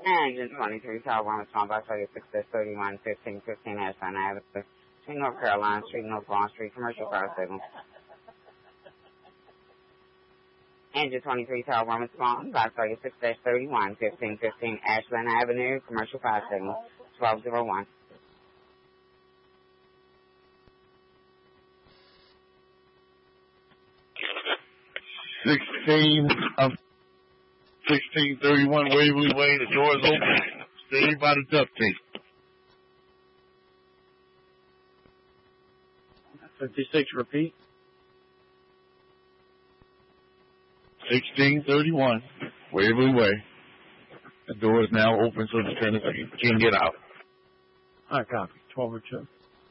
Engine 23, Tower 1, respond by 36-31, 1515 Ashland Avenue, Street, North Carolina Street, North Bond Street, commercial fire signal. Engine 23, Tower 1, respond by 36-31, 1515 Ashland Avenue, commercial fire signal, 1201. Sixteen 1631 Waverly Way. The door is open. Stay by the duct tape. 56, repeat. 1631 Waverly Way. The door is now open so the tenants can get out. All right, copy. 1202.